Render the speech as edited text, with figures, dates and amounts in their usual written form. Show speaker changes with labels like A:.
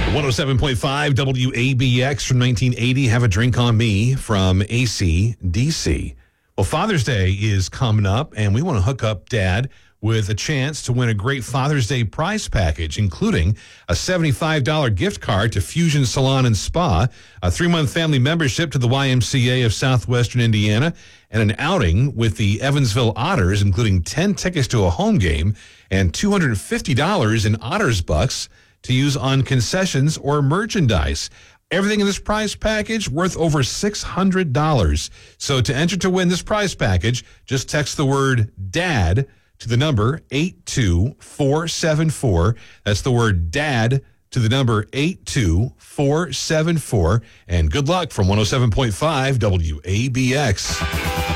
A: 107.5 WABX from 1980. Have a Drink on Me from AC/DC. Well, Father's Day is coming up, and we want to hook up Dad with a chance to win a great Father's Day prize package, including a $75 gift card to Fusion Salon and Spa, a 3-month family membership to the YMCA of Southwestern Indiana, and an outing with the Evansville Otters, including 10 tickets to a home game and $250 in Otters bucks to use on concessions or merchandise. Everything in this prize package worth over $600. So to enter to win this prize package, just text the word DAD to the number 82474. That's the word DAD to the number 82474. And good luck from 107.5 WABX.